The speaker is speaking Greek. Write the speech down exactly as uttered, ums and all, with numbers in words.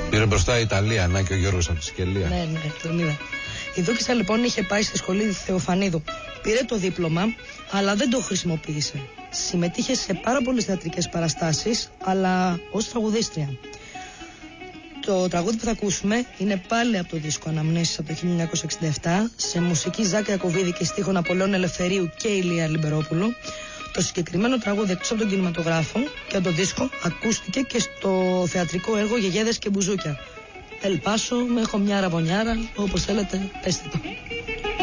Πήρε μπροστά η Ιταλία, να και ο Γιώργος από τη Σικελία. Ναι, ναι, τον είδα. Η Δούκισσα λοιπόν είχε πάει στη σχολή Θεοφανίδου. Πήρε το δίπλωμα, αλλά δεν το χρησιμοποίησε. Συμμετείχε σε πάρα πολλές θεατρικές παραστάσεις, αλλά ως τραγουδίστρια. Το τραγούδι που θα ακούσουμε είναι πάλι από το δίσκο Αναμνήσεις από το χίλια εννιακόσια εξήντα επτά, σε μουσική Ζάκα Ιακωβίδη και στίχων Απολλών Ελευθερίου και Ηλία Λιμπερόπουλου. Το συγκεκριμένο τραγούδι, εκτός από τον κινηματογράφο και από το δίσκο, ακούστηκε και στο θεατρικό έργο Γεγέδες και Μπουζούκια. Ελπάσω, με έχω μια ραβωνιάρα, όπως θέλετε, πέστε το.